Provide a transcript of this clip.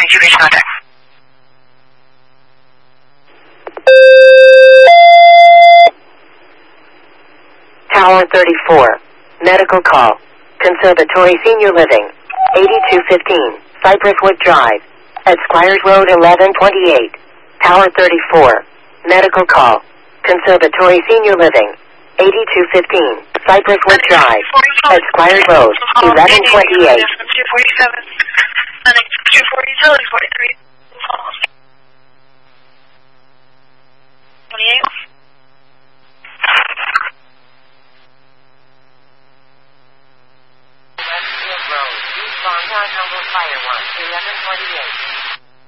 继续维持等待。 Tower 34. Medical call. Conservatory Senior Living. 8215. Cypresswood Drive. At Squires Road 1128. Tower 34. Medical call. Conservatory Senior Living. 8215. Cypresswood Drive. At Squires Road 1128. 247. 240 utilities 43.